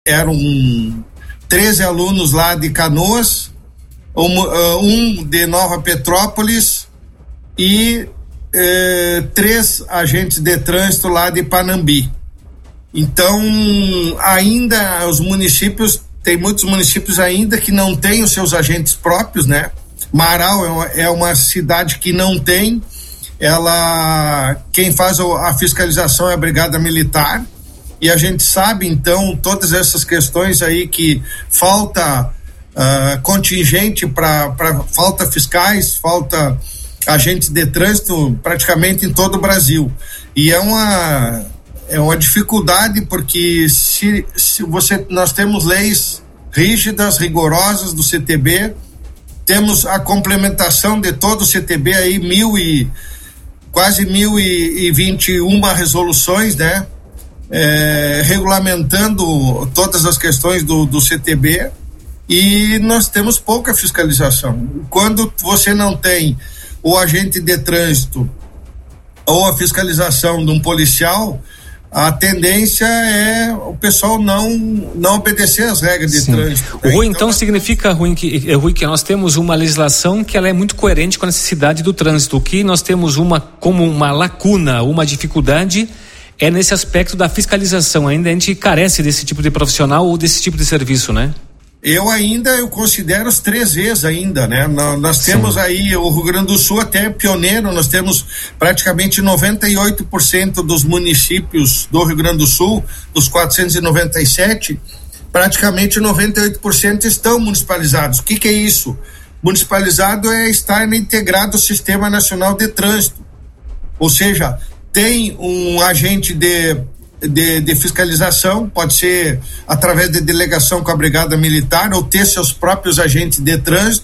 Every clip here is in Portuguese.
eram 13 alunos lá de Canoas, um de Nova Petrópolis e 3 agentes de trânsito lá de Panambi. Então, ainda os municípios, tem muitos municípios ainda que não têm os seus agentes próprios, né? Marau é uma cidade que não tem. Quem faz a fiscalização é a Brigada Militar, e a gente sabe então todas essas questões aí que falta contingente para falta fiscais, falta agentes de trânsito praticamente em todo o Brasil, e é uma dificuldade, porque nós temos leis rígidas, rigorosas do CTB, temos a complementação de todo o CTB aí, quase 1.021 resoluções, né? Regulamentando todas as questões do CTB, e nós temos pouca fiscalização. Quando você não tem o agente de trânsito ou a fiscalização de um policial, a tendência é o pessoal não obedecer às regras de trânsito. Rui, então significa, Rui, que nós temos uma legislação que ela é muito coerente com a necessidade do trânsito. O que nós temos como uma lacuna, uma dificuldade, é nesse aspecto da fiscalização. Ainda a gente carece desse tipo de profissional ou desse tipo de serviço, né? Eu considero os 3 vezes ainda, né? Nós temos aí o Rio Grande do Sul até pioneiro, nós temos praticamente 98% dos municípios do Rio Grande do Sul, dos 497, praticamente 98% estão municipalizados. O que é isso? Municipalizado é estar integrado ao Sistema Nacional de Trânsito, ou seja, tem um agente de fiscalização, pode ser através de delegação com a Brigada Militar ou ter seus próprios agentes de trânsito.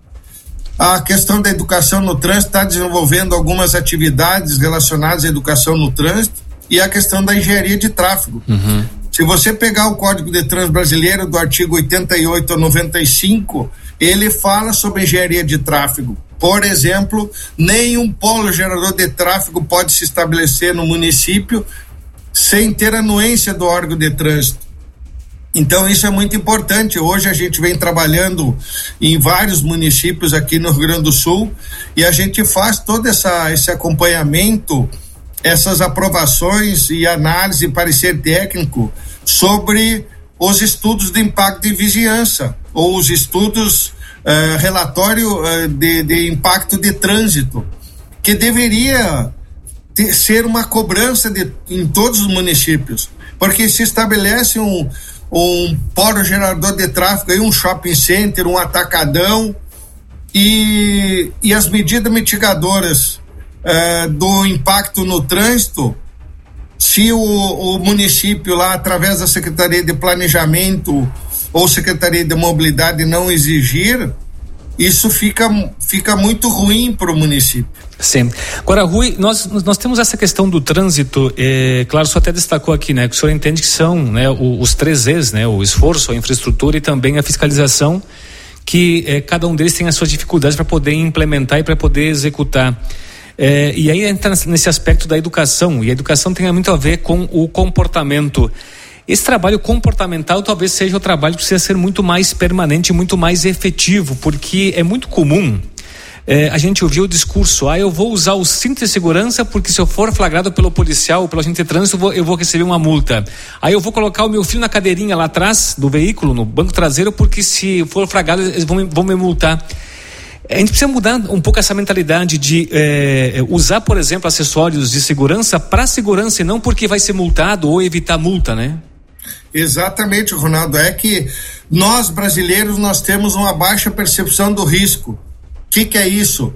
A questão da educação no trânsito está desenvolvendo algumas atividades relacionadas à educação no trânsito, e a questão da engenharia de tráfego. Se você pegar o Código de Trânsito Brasileiro, do artigo 88 ao 95, ele fala sobre engenharia de tráfego. Por exemplo, nenhum polo gerador de tráfego pode se estabelecer no município sem ter anuência do órgão de trânsito. Então isso é muito importante. Hoje a gente vem trabalhando em vários municípios aqui no Rio Grande do Sul, e a gente faz todo esse acompanhamento, essas aprovações e análise e parecer técnico sobre os estudos de impacto de vizinhança, ou os estudos relatório de impacto de trânsito, que deveria ser uma cobrança em todos os municípios, porque se estabelece um polo gerador de tráfego, aí um shopping center, um atacadão, e as medidas mitigadoras do impacto no trânsito, se o município lá, através da Secretaria de Planejamento ou Secretaria de Mobilidade, não exigir, isso fica muito ruim para o município. Sim. Agora, Rui, nós temos essa questão do trânsito, claro, o senhor até destacou aqui, né, que o senhor entende que são, né, os 3 E's, né, o esforço, a infraestrutura e também a fiscalização, que cada um deles tem as suas dificuldades para poder implementar e para poder executar. E aí entra nesse aspecto da educação, e a educação tem muito a ver com o comportamento. Esse trabalho comportamental talvez seja o trabalho que precisa ser muito mais permanente, muito mais efetivo, porque é muito comum a gente ouvir o discurso: eu vou usar o cinto de segurança porque se eu for flagrado pelo policial ou pelo agente de trânsito eu vou receber uma multa. Aí eu vou colocar o meu filho na cadeirinha lá atrás do veículo, no banco traseiro, porque se for flagrado eles vão me multar. A gente precisa mudar um pouco essa mentalidade de usar, por exemplo, acessórios de segurança para segurança e não porque vai ser multado ou evitar multa, né? Exatamente, Ronaldo. É que nós brasileiros nós temos uma baixa percepção do risco. O que é isso?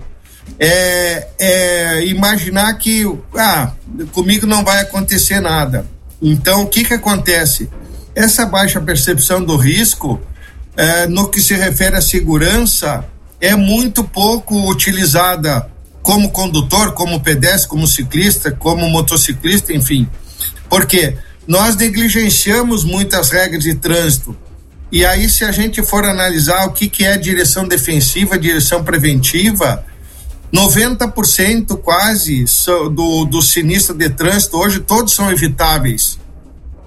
Imaginar que comigo não vai acontecer nada. Então o que acontece? Essa baixa percepção do risco, no que se refere à segurança, é muito pouco utilizada como condutor, como pedestre, como ciclista, como motociclista, enfim. Por quê? Nós negligenciamos muitas regras de trânsito. E aí, se a gente for analisar o que é direção defensiva, direção preventiva, 90% quase do sinistro de trânsito hoje todos são evitáveis.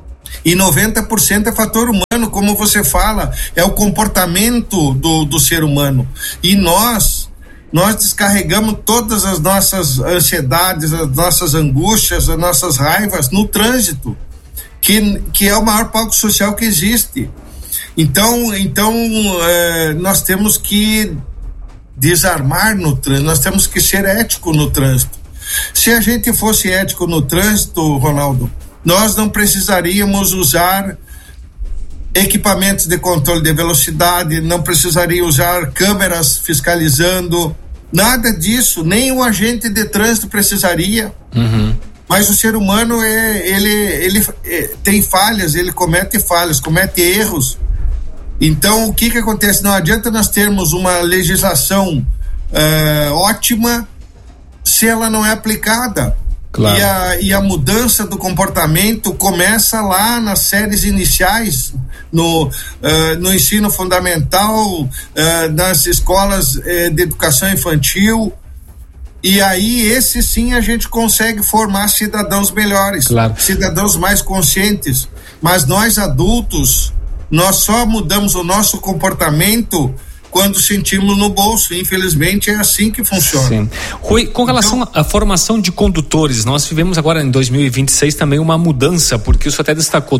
E 90% é fator humano, como você fala, é o comportamento do ser humano. E nós descarregamos todas as nossas ansiedades, as nossas angústias, as nossas raivas no trânsito, que é o maior palco social que existe. Então nós temos que desarmar no trânsito, nós temos que ser ético no trânsito. Se a gente fosse ético no trânsito, Ronaldo, nós não precisaríamos usar equipamentos de controle de velocidade, não precisaria usar câmeras fiscalizando, nada disso, nem o agente de trânsito precisaria. Mas o ser humano ele tem falhas, ele comete falhas, comete erros. Então o que acontece? Não adianta nós termos uma legislação ótima se ela não é aplicada. Claro. E a mudança do comportamento começa lá nas séries iniciais, no ensino fundamental, nas escolas de educação infantil. E aí, esse sim a gente consegue formar cidadãos melhores, claro, cidadãos mais conscientes. Mas nós adultos, nós só mudamos o nosso comportamento quando sentimos no bolso. Infelizmente é assim que funciona. Sim. Rui, com relação à formação de condutores, nós tivemos agora em 2026 também uma mudança, porque isso até destacou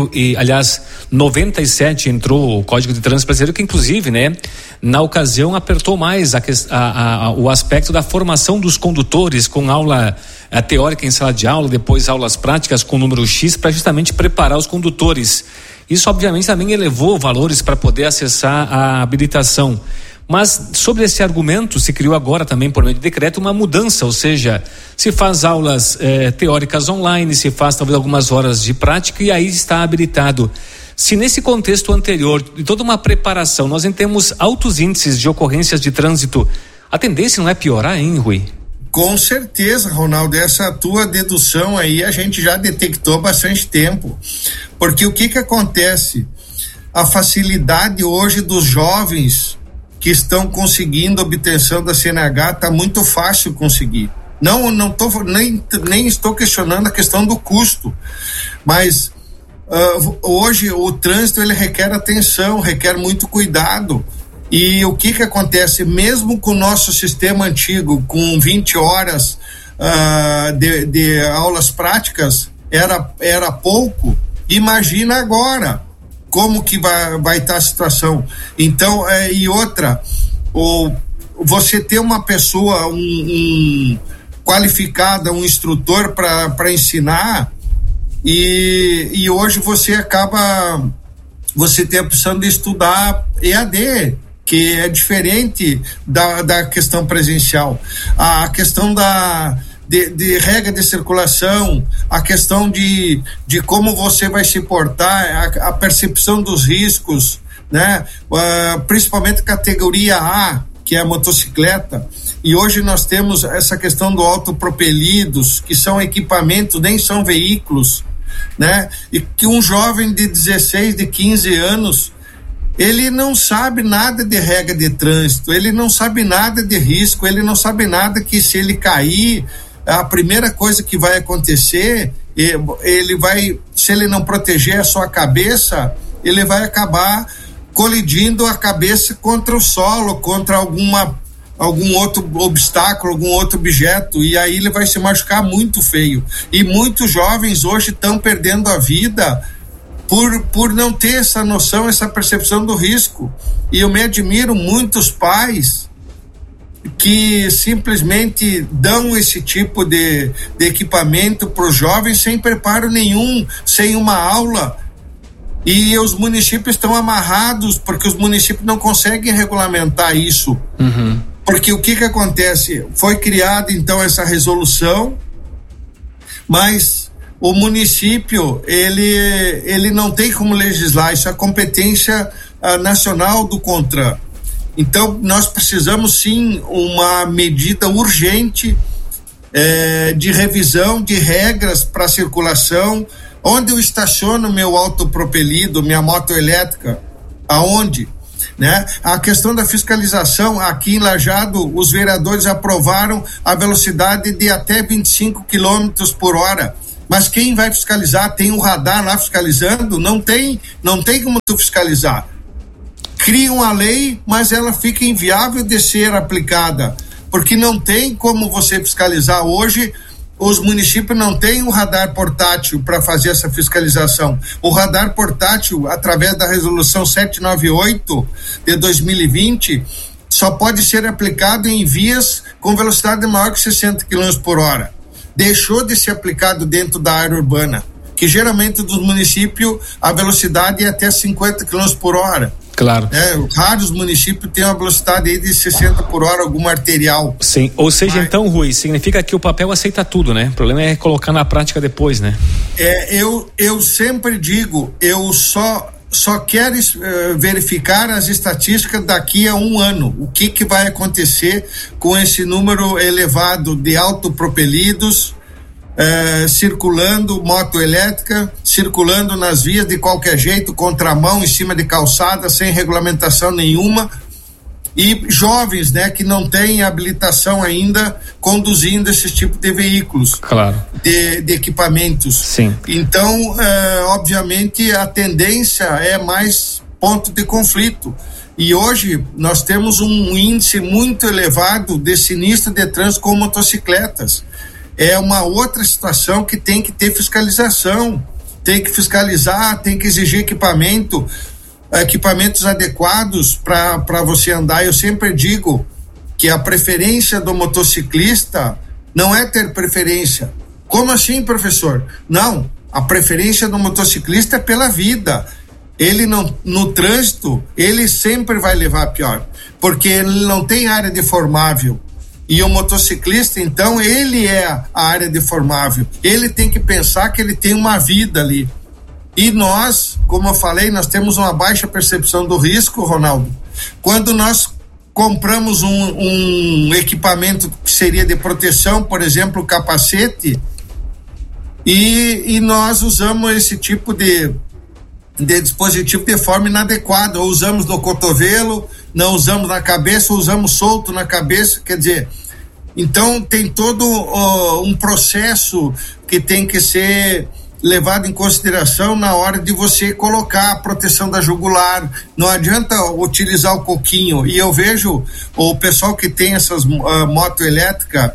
97 entrou o Código de Trânsito Brasileiro, que inclusive, né, na ocasião apertou mais o aspecto da formação dos condutores, com aula teórica em sala de aula, depois aulas práticas com número X, para justamente preparar os condutores. Isso obviamente também elevou valores para poder acessar a habilitação. Mas sobre esse argumento se criou agora também por meio de decreto uma mudança, ou seja, se faz aulas teóricas online, se faz talvez algumas horas de prática e aí está habilitado. Se nesse contexto anterior de toda uma preparação nós temos altos índices de ocorrências de trânsito, a tendência não é piorar, hein, Rui? Com certeza, Ronaldo, essa tua dedução aí a gente já detectou há bastante tempo, porque o que acontece? A facilidade hoje dos jovens que estão conseguindo obtenção da CNH está muito fácil conseguir. Nem estou questionando a questão do custo, mas hoje o trânsito ele requer atenção, requer muito cuidado. E o que acontece? Mesmo com o nosso sistema antigo, com 20 horas de aulas práticas, era pouco. Imagina agora como que vai estar a situação. Então, e outra, você ter uma pessoa qualificada, um instrutor para ensinar, e hoje você tem a opção de estudar EAD, que é diferente da questão presencial. A questão de regra de circulação, a questão de como você vai se portar, a percepção dos riscos, né? Principalmente categoria A, que é a motocicleta. E hoje nós temos essa questão do autopropelidos, que são equipamentos, nem são veículos, né? E que um jovem de 16, de 15 anos, ele não sabe nada de regra de trânsito, ele não sabe nada de risco, ele não sabe nada que se ele cair, a primeira coisa que vai acontecer, se ele não proteger a sua cabeça, ele vai acabar colidindo a cabeça contra o solo, contra algum outro obstáculo, algum outro objeto, e aí ele vai se machucar muito feio. E muitos jovens hoje estão perdendo a vida por não ter essa noção, essa percepção do risco. E eu me admiro muitos pais que simplesmente dão esse tipo de equipamento para os jovens sem preparo nenhum, sem uma aula. E os municípios estão amarrados porque os municípios não conseguem regulamentar isso. Uhum. Porque o que acontece? Foi criada então essa resolução, mas o município, ele não tem como legislar, isso é a competência nacional do CONTRAN. Então, nós precisamos sim uma medida urgente de revisão de regras para circulação. Onde eu estaciono meu autopropelido, minha moto elétrica? Aonde? Né? A questão da fiscalização, aqui em Lajeado, os vereadores aprovaram a velocidade de até 25 km/h. Mas quem vai fiscalizar? Tem um radar lá fiscalizando? Não tem como tu fiscalizar. Cria uma lei, mas ela fica inviável de ser aplicada, porque não tem como você fiscalizar hoje. Os municípios não têm um radar portátil para fazer essa fiscalização. O radar portátil, através da resolução 798 de 2020, só pode ser aplicado em vias com velocidade maior que 60 km por hora. Deixou de ser aplicado dentro da área urbana, que geralmente dos municípios a velocidade é até 50 km por hora. Claro. Vários municípios têm uma velocidade aí de 60 por hora, alguma arterial. Sim, ou seja, então, Rui, significa que o papel aceita tudo, né? O problema é colocar na prática depois, né? Eu sempre digo, eu só quero verificar as estatísticas daqui a um ano. O que vai acontecer com esse número elevado de autopropelidos, circulando, moto elétrica, circulando nas vias de qualquer jeito, contramão, em cima de calçada, sem regulamentação nenhuma, e jovens, né, que não têm habilitação ainda, conduzindo esse tipo de veículos, claro, de equipamentos. Sim. Então, obviamente, a tendência é mais ponto de conflito. E hoje nós temos um índice muito elevado de sinistro de trânsito com motocicletas. É uma outra situação que tem que ter fiscalização, tem que fiscalizar, tem que exigir equipamentos adequados para você andar. Eu sempre digo que a preferência do motociclista não é ter preferência. Como assim, professor? Não, a preferência do motociclista é pela vida. Ele não, no trânsito, ele sempre vai levar pior, porque ele não tem área deformável. E o motociclista, então, ele é a área deformável. Ele tem que pensar que ele tem uma vida ali. E nós, como eu falei, nós temos uma baixa percepção do risco, Ronaldo. Quando nós compramos um equipamento que seria de proteção, por exemplo, o capacete, e nós usamos esse tipo de dispositivo de forma inadequada, ou usamos no cotovelo, não usamos na cabeça, ou usamos solto na cabeça, quer dizer, então tem todo um processo que tem que ser levado em consideração na hora de você colocar a proteção da jugular. Não adianta utilizar o coquinho, e eu vejo o pessoal que tem essas moto elétrica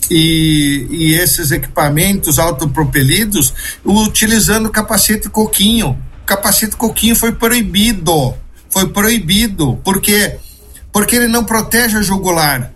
e esses equipamentos autopropelidos utilizando capacete coquinho. Capacete coquinho foi proibido, porque ele não protege a jugular.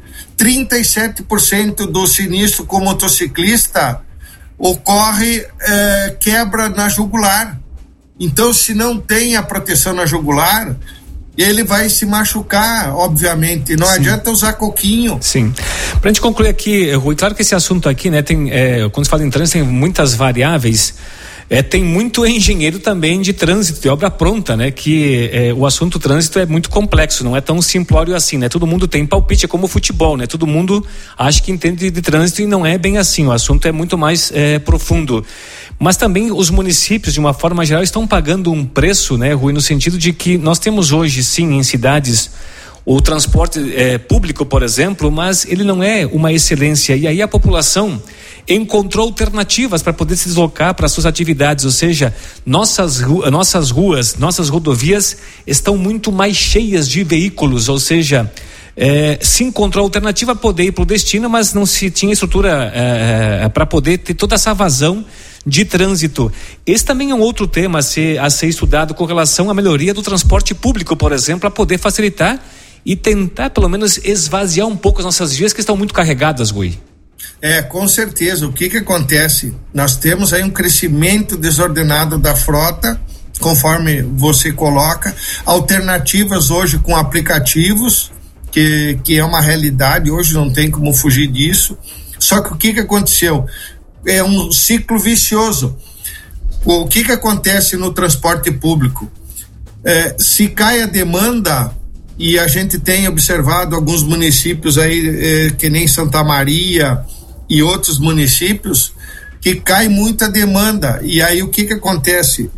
37% do sinistro com motociclista ocorre quebra na jugular. Então, se não tem a proteção na jugular, ele vai se machucar, obviamente. Não adianta usar coquinho. Sim. Pra gente concluir aqui, Rui, claro que esse assunto aqui, né, tem, quando se fala em trânsito, tem muitas variáveis. Tem muito engenheiro também de trânsito, de obra pronta, né? Que o assunto trânsito é muito complexo, não é tão simplório assim, né? Todo mundo tem palpite, é como o futebol, né? Todo mundo acha que entende de trânsito e não é bem assim, o assunto é muito mais profundo. Mas também os municípios, de uma forma geral, estão pagando um preço, né, Rui, no sentido de que nós temos hoje, sim, em cidades, o transporte público, por exemplo, mas ele não é uma excelência, e aí a população encontrou alternativas para poder se deslocar para suas atividades, ou seja, nossas ruas, nossas rodovias estão muito mais cheias de veículos, ou seja, se encontrou alternativa para poder ir para o destino, mas não se tinha estrutura para poder ter toda essa vazão de trânsito. Esse também é um outro tema a ser estudado com relação à melhoria do transporte público, por exemplo, para poder facilitar e tentar pelo menos esvaziar um pouco as nossas vias que estão muito carregadas, Rui. Com certeza. O que acontece? Nós temos aí um crescimento desordenado da frota, conforme você coloca, alternativas hoje com aplicativos, que é uma realidade, hoje não tem como fugir disso. Só que o que aconteceu? É um ciclo vicioso. O que acontece no transporte público? Se cai a demanda, e a gente tem observado alguns municípios aí, que nem Santa Maria e outros municípios, que cai muita demanda, e aí o que acontece?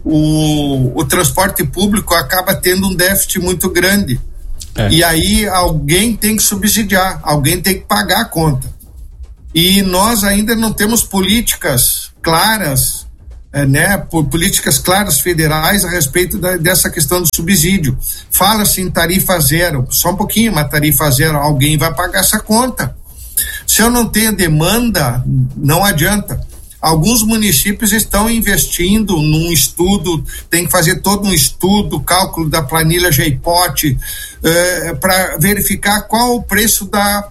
O transporte público acaba tendo um déficit muito grande, e aí alguém tem que subsidiar, alguém tem que pagar a conta. e nós ainda não temos políticas claras, políticas claras federais a respeito dessa questão do subsídio. Fala-se em tarifa zero, só um pouquinho, mas tarifa zero, alguém vai pagar essa conta. Se eu não tenho demanda, não adianta. Alguns municípios estão investindo num estudo, tem que fazer todo um estudo, cálculo da planilha GEIPOT, para verificar qual o preço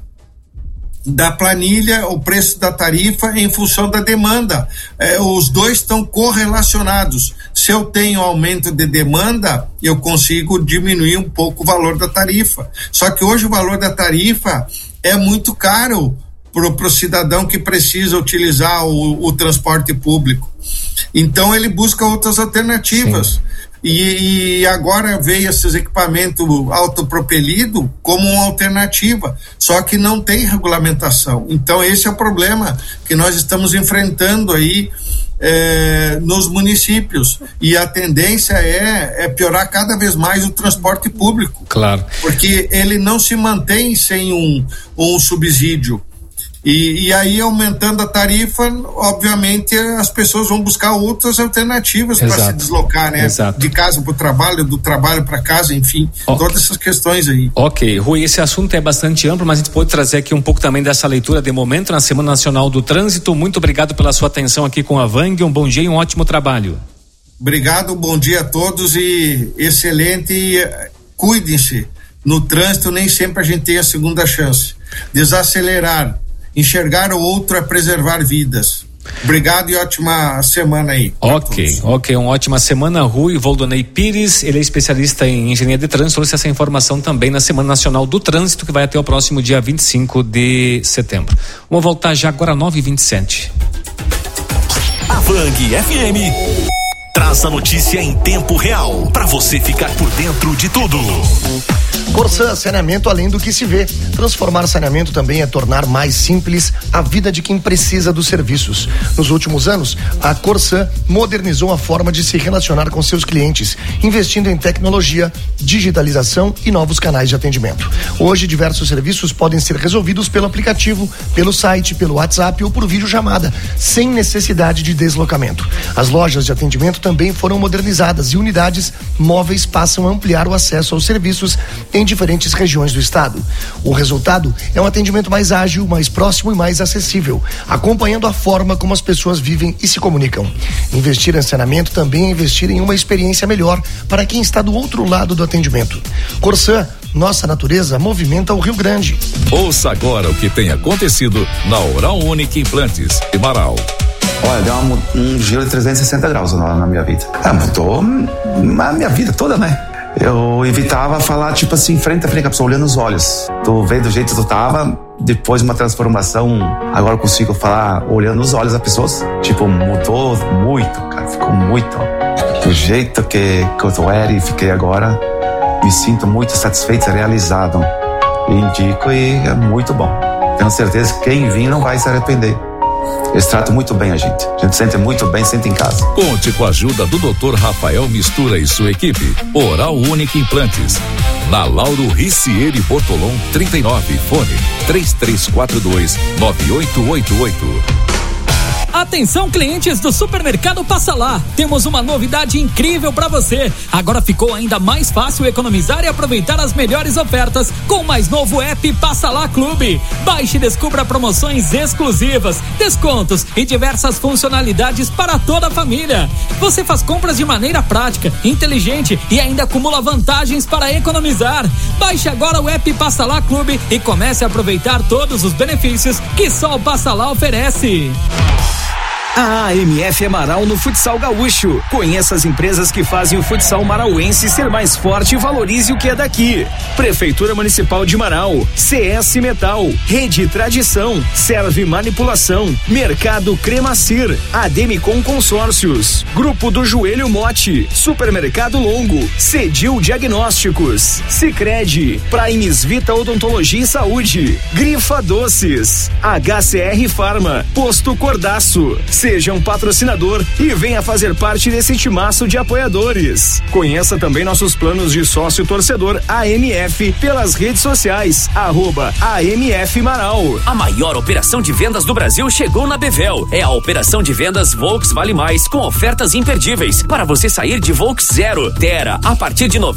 da planilha, o preço da tarifa em função da demanda. Os dois estão correlacionados. Se eu tenho aumento de demanda, eu consigo diminuir um pouco o valor da tarifa. Só que hoje o valor da tarifa é muito caro para o cidadão que precisa utilizar o transporte público. Então ele busca outras alternativas. E agora veio esses equipamentos autopropelidos como uma alternativa, só que não tem regulamentação. Então esse é o problema que nós estamos enfrentando aí nos municípios, e a tendência é piorar cada vez mais o transporte público. Claro. Porque ele não se mantém sem um subsídio. E aí, aumentando a tarifa, obviamente as pessoas vão buscar outras alternativas para se deslocar, né? Exato. De casa para o trabalho, do trabalho para casa, enfim, todas essas questões aí. Ok, Rui, esse assunto é bastante amplo, mas a gente pode trazer aqui um pouco também dessa leitura de momento na Semana Nacional do Trânsito. Muito obrigado pela sua atenção aqui com a Vang, um bom dia e um ótimo trabalho. Obrigado, bom dia a todos e excelente, cuidem-se. No trânsito nem sempre a gente tem a segunda chance. Desacelerar, enxergar o outro é preservar vidas. Obrigado e ótima semana aí. Ok, uma ótima semana. Rui Voldonei Pires, ele é especialista em engenharia de trânsito, trouxe essa informação também na Semana Nacional do Trânsito, que vai até o próximo dia 25 de setembro. Vamos voltar já agora 9h27. A Vang FM traz a notícia em tempo real, para você ficar por dentro de tudo. Corsã, saneamento além do que se vê. Transformar saneamento também é tornar mais simples a vida de quem precisa dos serviços. Nos últimos anos, a Corsã modernizou a forma de se relacionar com seus clientes, investindo em tecnologia, digitalização e novos canais de atendimento. Hoje, diversos serviços podem ser resolvidos pelo aplicativo, pelo site, pelo WhatsApp ou por videochamada, sem necessidade de deslocamento. As lojas de atendimento também foram modernizadas e unidades móveis passam a ampliar o acesso aos serviços em diferentes regiões do estado. O resultado é um atendimento mais ágil, mais próximo e mais acessível, acompanhando a forma como as pessoas vivem e se comunicam. Investir em saneamento também é investir em uma experiência melhor para quem está do outro lado do atendimento. Corsã, nossa natureza movimenta o Rio Grande. Ouça agora o que tem acontecido na Oral Unique Implantes de Marau. Olha, deu um giro de 360 graus na minha vida. Mudou a minha vida toda, né? Eu evitava falar, tipo assim, frente a frente com a pessoa, olhando nos olhos. Tu vê do jeito que tu tava, depois de uma transformação, agora eu consigo falar olhando nos olhos das pessoas. Tipo, mudou muito, cara, ficou muito. Do jeito que eu era e fiquei agora, me sinto muito satisfeito, realizado. Indico e é muito bom. Tenho certeza que quem vir não vai se arrepender. Eles tratam muito bem a gente sente muito bem, sente em casa. Conte com a ajuda do Dr. Rafael Mistura e sua equipe. Oral Unique Implantes, na Lauro Ricieri Bortolom 39, fone 3342-9888. Atenção, clientes do Supermercado Passa Lá, temos uma novidade incrível para você. Agora ficou ainda mais fácil economizar e aproveitar as melhores ofertas com o mais novo app Passa Lá Clube. Baixe e descubra promoções exclusivas, descontos e diversas funcionalidades para toda a família. Você faz compras de maneira prática, inteligente e ainda acumula vantagens para economizar. Baixe agora o app Passa Lá Clube e comece a aproveitar todos os benefícios que só o Passa Lá oferece. A AMF é Marau no futsal gaúcho. Conheça as empresas que fazem o futsal marauense ser mais forte e valorize o que é daqui. Prefeitura Municipal de Marau, CS Metal, Rede Tradição, Serve Manipulação, Mercado Cremacir, Ademicon Consórcios, Grupo do Joelho Mote, Supermercado Longo, Cedil Diagnósticos, Sicredi, Primes Vita Odontologia e Saúde, Grifa Doces, HCR Farma, Posto Cordaço, Seja um patrocinador e venha fazer parte desse timaço de apoiadores. Conheça também nossos planos de sócio torcedor AMF pelas redes sociais, @AMF Marau. A maior operação de vendas do Brasil chegou na Bevel. É a operação de vendas Volks Vale Mais, com ofertas imperdíveis para você sair de Volks Zero, Terra, a partir de